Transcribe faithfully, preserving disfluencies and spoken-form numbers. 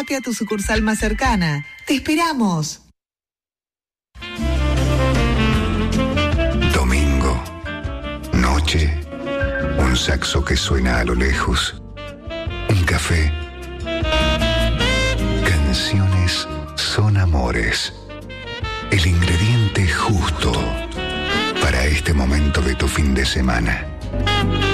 a tu sucursal más cercana. ¡Te esperamos! Domingo, noche, un saxo que suena a lo lejos, un café. Canciones son amores, el ingrediente justo para este momento de tu fin de semana.